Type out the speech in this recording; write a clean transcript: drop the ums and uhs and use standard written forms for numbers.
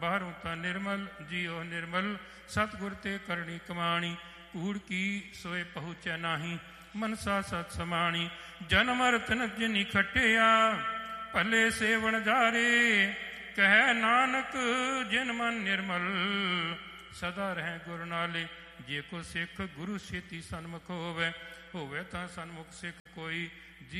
ਬਾਹਰੋਂ ਤਾਂ ਨਿਰਮਲ ਜੀਓ ਨਿਰਮਲ, ਸਤਿਗੁਰ ਤੇ ਕਰਨੀ ਕਮਾਣੀ। ਕੂੜ ਕੀ ਸੋਏ ਪਹੁੰਚੈ ਨਾਹੀ, ਮਨਸਾ ਸਤ ਸਮਾਣੀ। ਜਨਮ ਰਤਨ ਜਿਨੀ ਖਟਿਆ, ਭਲੇ ਸੇਵਨ ਜਾਰੇ। ਕਹਿ ਨਾਨਕ ਜਿਨ ਮਨ ਨਿਰਮਲ, ਸਦਾ ਰਹਿ ਗੁਰ ਨਾਲੇ। ਜੇ ਕੋ ਸਿੱਖ ਗੁਰੂ ਛੇਤੀ ਸਨਮੁਖ ਹੋਵੇ, ਹੋਵੇ ਤਾਂ ਸਨਮੁਖ ਸਿੱਖ ਕੋਈ।